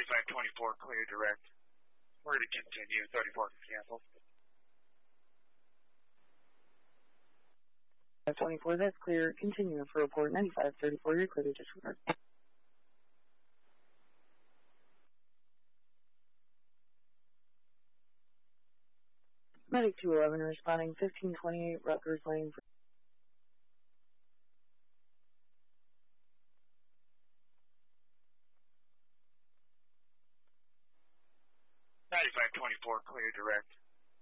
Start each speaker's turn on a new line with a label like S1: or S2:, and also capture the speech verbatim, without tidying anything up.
S1: ninety-five twenty-four, clear direct. We're to continue, thirty-four can cancel.
S2: five twenty-four, that's clear. Continue for report ninety-five thirty-four, you're clear to disregard. Medic two eleven responding, fifteen twenty-eight Rutgers Lane.
S1: ninety-five twenty-four, clear direct.